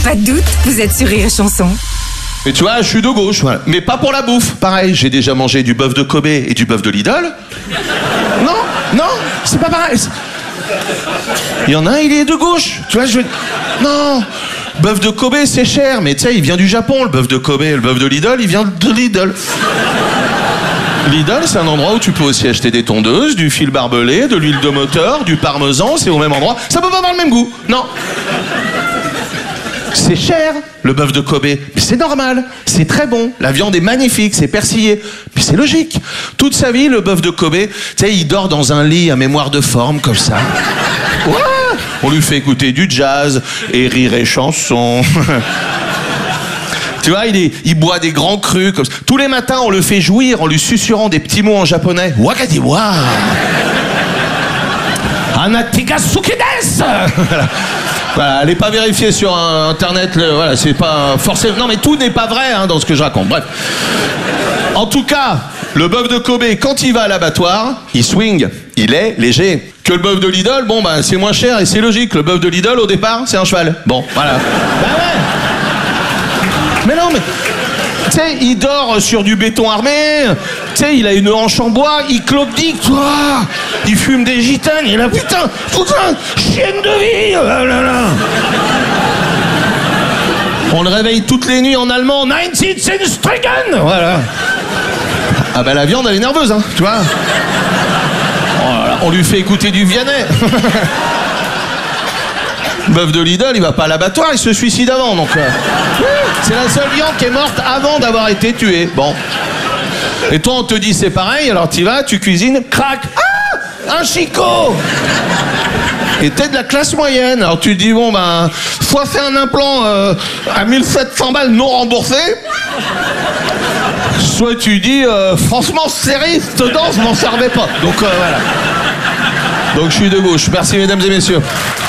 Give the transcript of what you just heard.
Pas de doute, vous êtes sur Rire et Chanson. Mais tu vois, je suis de gauche, voilà. Mais pas pour la bouffe. Pareil, j'ai déjà mangé du bœuf de Kobe et du bœuf de Lidl. Non, c'est pas pareil. Il y en a un, il est de gauche. Tu vois, non, bœuf de Kobe, c'est cher, mais tu sais, il vient du Japon, le bœuf de Kobe. Le bœuf de Lidl, il vient de Lidl. Lidl, c'est un endroit où tu peux aussi acheter des tondeuses, du fil barbelé, de l'huile de moteur, du parmesan, c'est au même endroit. Ça peut pas avoir le même goût, non. C'est cher, le bœuf de Kobe, mais c'est normal, c'est très bon, la viande est magnifique, c'est persillé, mais c'est logique. Toute sa vie, le bœuf de Kobe, tu sais, il dort dans un lit à mémoire de forme, comme ça. Ouais. On lui fait écouter du jazz et Rire et Chanson. Tu vois, il boit des grands crus, comme ça. Tous les matins, on le fait jouir en lui susurrant des petits mots en japonais. Wakadiwa. Anatigasuki desu. Voilà, elle n'est pas vérifiée sur Internet, voilà, c'est pas forcément... Non, mais tout n'est pas vrai dans ce que je raconte, bref. En tout cas, le bœuf de Kobe, quand il va à l'abattoir, il swing, il est léger. Que le bœuf de Lidl, bon, bah, c'est moins cher et c'est logique. Le bœuf de Lidl, au départ, c'est un cheval. Bon, voilà. Bah ouais. Mais non, mais... Tu sais, il dort sur du béton armé, tu sais, il a une hanche en bois, il clopdique, il fume des gitanes, il est là, putain, chienne de vie, oh là là. On le réveille toutes les nuits en allemand, 19 Stricken, voilà. Ah bah la viande, elle est nerveuse, tu vois. Oh là là, on lui fait écouter du Vianney. Bœuf de Lidl, il va pas à l'abattoir, il se suicide avant, donc... C'est la seule viande qui est morte avant d'avoir été tuée. Bon. Et toi, on te dit c'est pareil, alors tu vas, tu cuisines, crac. Ah, un chicot. Et t'es de la classe moyenne, alors tu te dis, bon, ben, soit fait un implant à 1700 balles non remboursé, soit tu dis, franchement, serré, cette danse, je m'en servais pas. Donc, voilà. Donc, je suis de gauche. Merci, mesdames et messieurs.